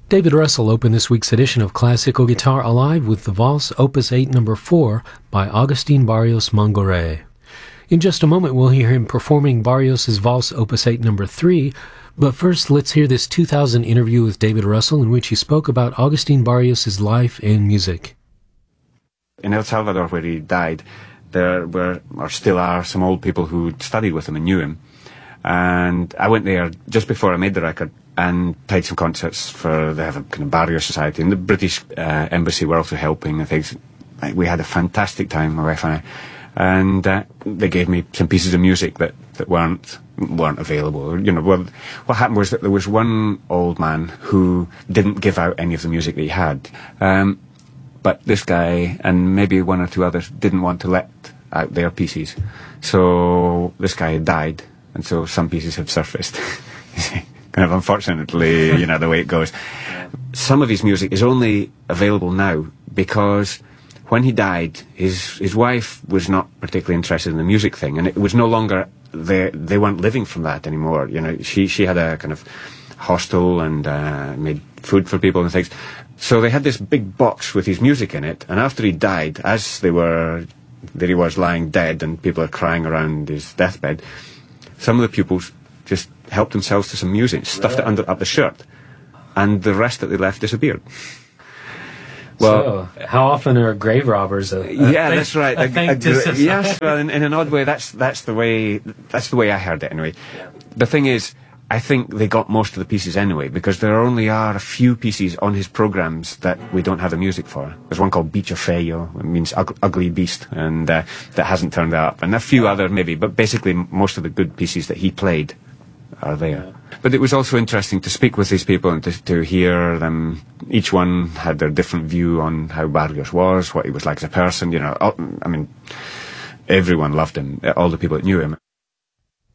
David Russell opened this week's edition of Classical Guitar Alive with the Valse Opus 8 No. 4 by Agustin Barrios Mangoré. In just a moment we'll hear him performing Barrios' Valse Opus 8 No. 3, but first let's hear this 2000 interview with David Russell in which he spoke about Agustin Barrios' life and music. In El Salvador, where he died, there were, or still are, some old people who studied with him and knew him. And I went there just before I made the record and played some concerts for the kind of Barrios Society, and the British Embassy were also helping and things. We had a fantastic time, my wife and I, and they gave me some pieces of music that weren't available. You know, well, what happened was that there was one old man who didn't give out any of the music that he had, but this guy and maybe one or two others didn't want to let out their pieces. So this guy had died, and so some pieces have surfaced. Kind of unfortunately, you know, the way it goes. Some of his music is only available now because when he died, his wife was not particularly interested in the music thing, and it was no longer, they weren't living from that anymore. You know, she had a kind of hostel and made food for people and things. So they had this big box with his music in it, and after he died, as there he was lying dead and people are crying around his deathbed, some of the pupils just helped themselves to some music, stuffed it up the shirt, and the rest that they left disappeared. Well, so, how often are grave robbers that's right. Yes, well, in an odd way, that's the way I heard it anyway. Yeah. The thing is, I think they got most of the pieces anyway, because there only are a few pieces on his programs that we don't have the music for. There's one called Bicho Feio, it means ugly beast, and that hasn't turned up, and a few other maybe, but basically most of the good pieces that he played are there. Yeah. But it was also interesting to speak with these people and to hear them. Each one had their different view on how Barrios was, what he was like as a person, you know. I mean, everyone loved him, all the people that knew him.